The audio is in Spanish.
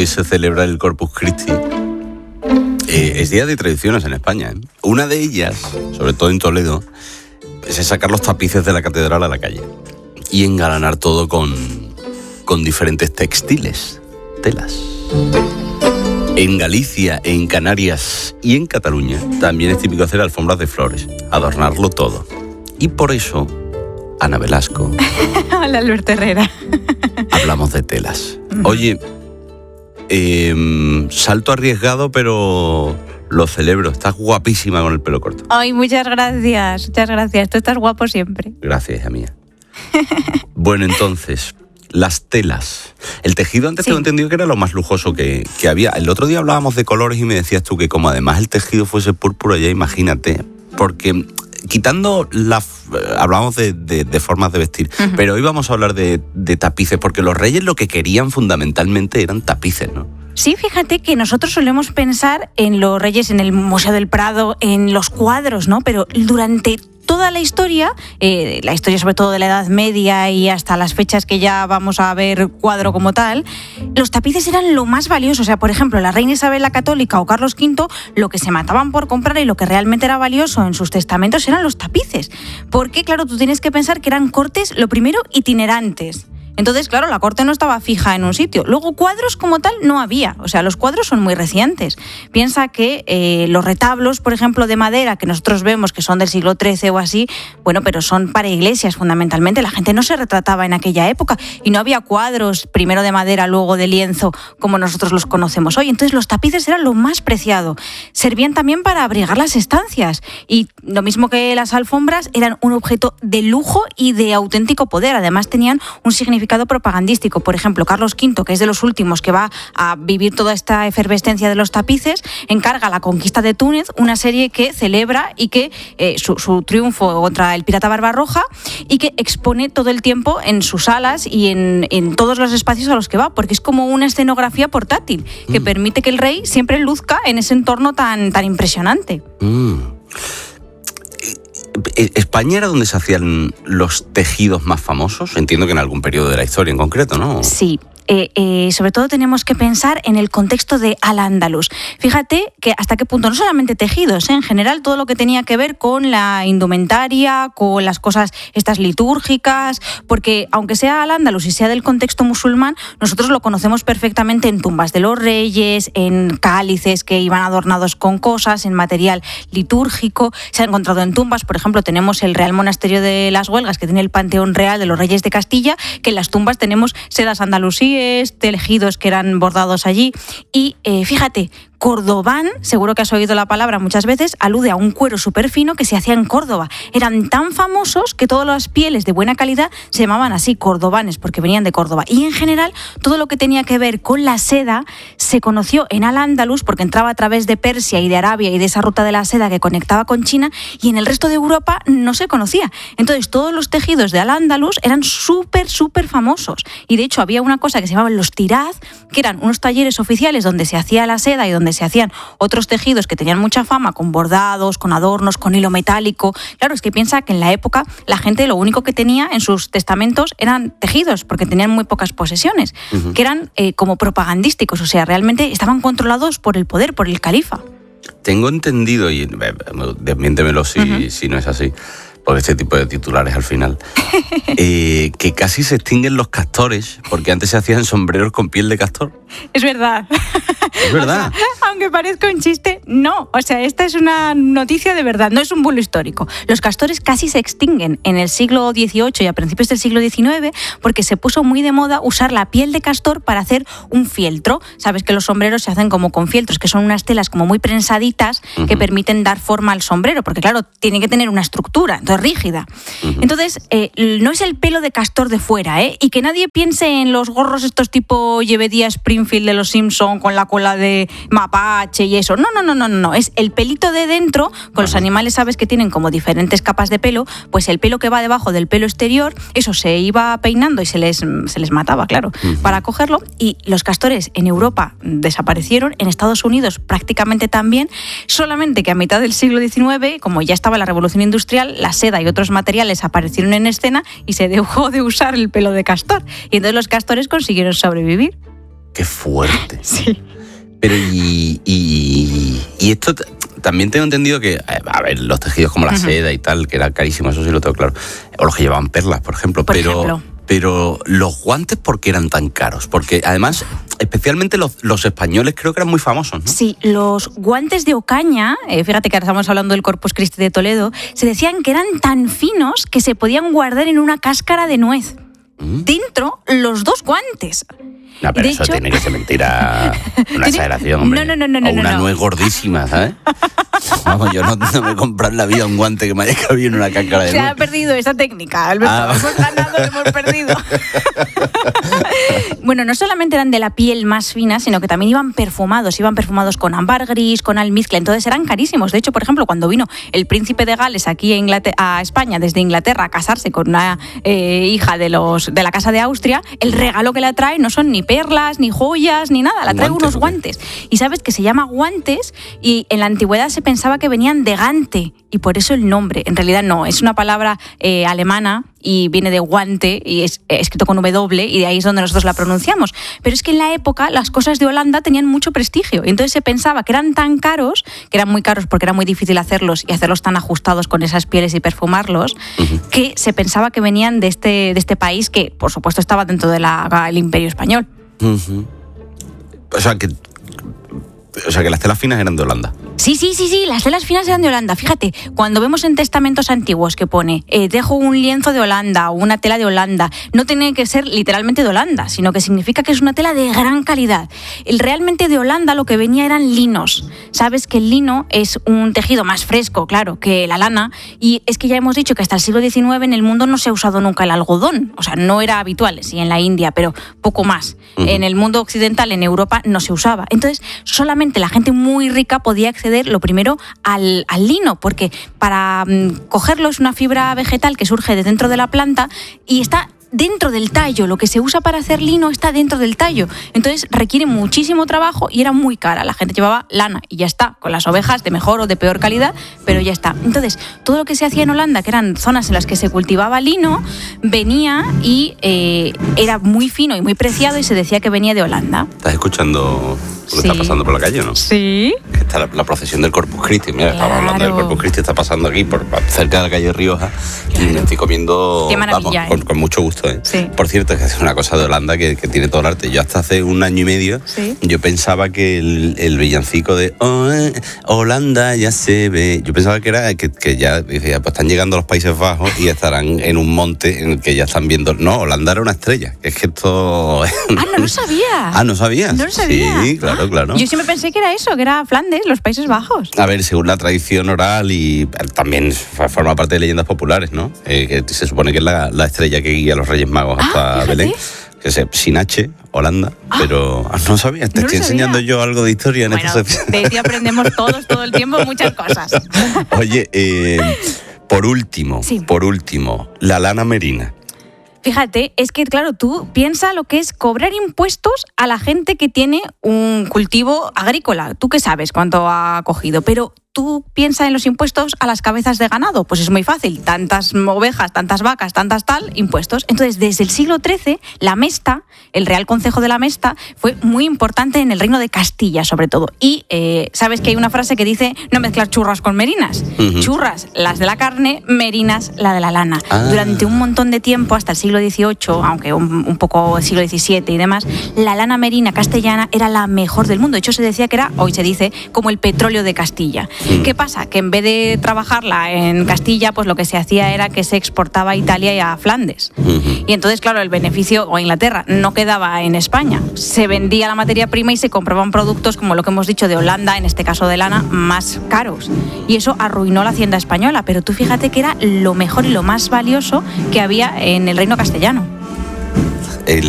que se celebra el Corpus Christi, es día de tradiciones en España. Una de ellas, sobre todo en Toledo, es sacar los tapices de la catedral a la calle y engalanar todo con diferentes textiles, telas. En Galicia, en Canarias y en Cataluña también es típico hacer alfombras de flores, adornarlo todo. Y por eso, Ana Velasco. Hola, Alberto Herrera. Hablamos de telas. Oye, salto arriesgado, pero lo celebro. Estás guapísima con el pelo corto. Ay, muchas gracias. Muchas gracias. Tú estás guapo siempre. Gracias, hija mía. Bueno, entonces, las telas. El tejido antes tengo entendido que era lo más lujoso que había. El otro día hablábamos de colores y me decías tú que como además el tejido fuese púrpura, ya imagínate. Porque quitando hablábamos de formas de vestir, pero hoy vamos a hablar de tapices, porque los reyes lo que querían fundamentalmente eran tapices, ¿no? Sí, fíjate que nosotros solemos pensar en los reyes, en el Museo del Prado, en los cuadros, ¿no? Pero durante toda la historia sobre todo de la Edad Media y hasta las fechas que ya vamos a ver cuadro como tal, los tapices eran lo más valioso. O sea, por ejemplo, la reina Isabel la Católica o Carlos V, lo que se mataban por comprar y lo que realmente era valioso en sus testamentos eran los tapices. Porque, claro, tú tienes que pensar que eran cortes, lo primero, itinerantes. Entonces, claro, la corte no estaba fija en un sitio. Luego, cuadros como tal no había. O sea, los cuadros son muy recientes. Piensa que los retablos, por ejemplo, de madera, que nosotros vemos que son del siglo XIII o así, bueno, pero son para iglesias fundamentalmente. La gente no se retrataba en aquella época y no había cuadros, primero de madera, luego de lienzo, como nosotros los conocemos hoy. Entonces, los tapices eran lo más preciado. Servían también para abrigar las estancias. Y lo mismo que las alfombras, eran un objeto de lujo y de auténtico poder. Además, tenían un significado propagandístico. Por ejemplo, Carlos V, que es de los últimos que va a vivir toda esta efervescencia de los tapices, encarga la conquista de Túnez, una serie que celebra y que su triunfo contra el pirata Barbarroja, y que expone todo el tiempo en sus salas y en todos los espacios a los que va, porque es como una escenografía portátil que permite que el rey siempre luzca en ese entorno tan impresionante. ¿España era donde se hacían los tejidos más famosos? Entiendo que en algún periodo de la historia en concreto, ¿no? Sí. Sobre todo tenemos que pensar en el contexto de Al-Ándalus. Fíjate que hasta qué punto, no solamente tejidos, en general todo lo que tenía que ver con la indumentaria, con las cosas estas litúrgicas, porque aunque sea Al-Ándalus y sea del contexto musulmán, nosotros lo conocemos perfectamente en tumbas de los reyes, en cálices que iban adornados con cosas, en material litúrgico. Se ha encontrado en tumbas, por ejemplo, tenemos el Real Monasterio de las Huelgas, que tiene el Panteón Real de los Reyes de Castilla, que en las tumbas tenemos sedas andalusíes, tejidos que eran bordados allí. Y fíjate, cordobán, seguro que has oído la palabra muchas veces, alude a un cuero súper fino que se hacía en Córdoba. Eran tan famosos que todas las pieles de buena calidad se llamaban así, cordobanes, porque venían de Córdoba. Y en general, todo lo que tenía que ver con la seda se conoció en Al-Ándalus porque entraba a través de Persia y de Arabia y de esa ruta de la seda que conectaba con China, y en el resto de Europa no se conocía. Entonces, todos los tejidos de Al-Ándalus eran súper famosos. Y de hecho, había una cosa que se llamaban los tiraz, que eran unos talleres oficiales donde se hacía la seda y donde se hacían otros tejidos que tenían mucha fama, con bordados, con adornos, con hilo metálico. Claro, es que piensa que en la época la gente lo único que tenía en sus testamentos eran tejidos, porque tenían muy pocas posesiones, que eran como propagandísticos, o sea, realmente estaban controlados por el poder, por el califa. Tengo entendido, y desmiéntemelo si no es así, por este tipo de titulares al final, que casi se extinguen los castores, porque antes se hacían sombreros con piel de castor. Es verdad. Es verdad. O sea, aunque parezca un chiste, no. O sea, esta es una noticia de verdad, no es un bulo histórico. Los castores casi se extinguen en el siglo XVIII y a principios del siglo XIX porque se puso muy de moda usar la piel de castor para hacer un fieltro. Sabes que los sombreros se hacen como con fieltros, que son unas telas como muy prensaditas que permiten dar forma al sombrero, porque claro, tiene que tener una estructura, entonces rígida. Entonces, no es el pelo de castor de fuera, y que nadie piense en los gorros estos tipo Llevedía Springfield de los Simpson con la cola de mapache y eso. No. Es el pelito de dentro. Con los animales sabes que tienen como diferentes capas de pelo, pues el pelo que va debajo del pelo exterior, eso se iba peinando y se les mataba, claro, para cogerlo. Y los castores en Europa desaparecieron, en Estados Unidos prácticamente también, solamente que a mitad del siglo XIX, como ya estaba la revolución industrial, la seda y otros materiales aparecieron en escena y se dejó de usar el pelo de castor. Y entonces los castores consiguieron sobrevivir. Qué fuerte. Sí. Pero y esto también tengo entendido que, a ver, los tejidos como la seda y tal, que era carísimo, eso sí lo tengo claro. O los que llevaban perlas, por ejemplo. Pero los guantes, ¿por qué eran tan caros? Porque además, especialmente los españoles creo que eran muy famosos, ¿no? Sí, los guantes de Ocaña, fíjate que ahora estamos hablando del Corpus Christi de Toledo, se decían que eran tan finos que se podían guardar en una cáscara de nuez. Dentro, los 2 guantes. No, pero eso tiene que ser mentira, una exageración, hombre. No. O una nuez gordísima, ¿sabes? Vamos, yo no me he comprado en la vida un guante que me haya cabido en una cáscara de nuez. Se ha perdido esa técnica, Alberto. Hemos ganado, hemos perdido. Bueno, no solamente eran de la piel más fina, sino que también iban perfumados con ámbar gris, con almizcle, entonces eran carísimos. De hecho, por ejemplo, cuando vino el príncipe de Gales aquí a España, desde Inglaterra, a casarse con una hija de la Casa de Austria, el regalo que le trae no son ni perlas, ni joyas, ni nada, la trae unos guantes. Y sabes que se llama guantes y en la antigüedad se pensaba que venían de Gante y por eso el nombre. En realidad no, es una palabra alemana y viene de guante y es escrito con W y de ahí es donde nosotros la pronunciamos. Pero es que en la época las cosas de Holanda tenían mucho prestigio y entonces se pensaba que eran tan caros, que eran muy caros porque era muy difícil hacerlos y hacerlos tan ajustados con esas pieles y perfumarlos, que se pensaba que venían de este país que por supuesto estaba dentro del Imperio Español. O sea que las telas finas eran de Holanda. Sí, las telas finas eran de Holanda. Fíjate, cuando vemos en testamentos antiguos que pone dejo un lienzo de Holanda o una tela de Holanda, no tiene que ser literalmente de Holanda, sino que significa que es una tela de gran calidad. Realmente de Holanda lo que venía eran linos. Sabes que el lino es un tejido más fresco, claro, que la lana, y es que ya hemos dicho que hasta el siglo XIX en el mundo no se ha usado nunca el algodón, o sea, no era habitual, sí en la India, pero poco más. En el mundo occidental, en Europa, no se usaba. Entonces, solamente la gente muy rica podía acceder lo primero al lino, porque para cogerlo es una fibra vegetal que surge de dentro de la planta y está dentro del tallo. Lo que se usa para hacer lino está dentro del tallo. Entonces requiere muchísimo trabajo y era muy cara. La gente llevaba lana y ya está, con las ovejas de mejor o de peor calidad, pero ya está. Entonces, todo lo que se hacía en Holanda, que eran zonas en las que se cultivaba lino, venía y era muy fino y muy preciado y se decía que venía de Holanda. ¿Estás escuchando lo que está pasando por la calle o no? Sí. Está la procesión del Corpus Christi. Mira, estamos hablando del Corpus Christi, está pasando aquí cerca de la calle Rioja. Claro. Y me estoy comiendo, qué maravilla, con mucho gusto. Sí. Por cierto, es que es una cosa de Holanda que tiene todo el arte. Yo hasta hace 1 año y medio, yo pensaba que el villancico de Holanda ya se ve, yo pensaba que era que ya decía, pues están llegando a los Países Bajos y estarán en un monte en el que ya están viendo. No, Holanda era una estrella. Es que esto... no lo sabía. ¿No sabías? No lo sabía. Sí, claro. Yo siempre pensé que era eso, que era Flandes, los Países Bajos. A ver, según la tradición oral y también forma parte de leyendas populares, ¿no? Que se supone que es la estrella que guía a los Reyes Magos hasta Belén. Que es sin H, Holanda, pero no sabía. Te estoy enseñando yo algo de historia en esta sección. De ti aprendemos todos, todo el tiempo, muchas cosas. Oye, por último, la lana merina. Fíjate, es que claro, tú piensa lo que es cobrar impuestos a la gente que tiene un cultivo agrícola. ¿Tú qué sabes cuánto ha cogido? Pero tú piensas en los impuestos a las cabezas de ganado. Pues es muy fácil. Tantas ovejas, tantas vacas, tantas tal, impuestos. Entonces, desde el siglo XIII, la Mesta, el Real Concejo de la Mesta, fue muy importante en el Reino de Castilla, sobre todo. Y sabes que hay una frase que dice no mezclar churras con merinas. Churras, las de la carne, merinas, la de la lana. Durante un montón de tiempo, hasta el siglo XVIII, aunque un poco siglo XVII y demás, la lana merina castellana era la mejor del mundo. De hecho, se decía que era, hoy se dice, como el petróleo de Castilla. ¿Qué pasa? Que en vez de trabajarla en Castilla, pues lo que se hacía era que se exportaba a Italia y a Flandes. Y entonces, claro, el beneficio, o a Inglaterra, no quedaba en España. Se vendía la materia prima y se compraban productos, como lo que hemos dicho de Holanda, en este caso de lana, más caros. Y eso arruinó la hacienda española. Pero tú fíjate que era lo mejor y lo más valioso que había en el reino castellano.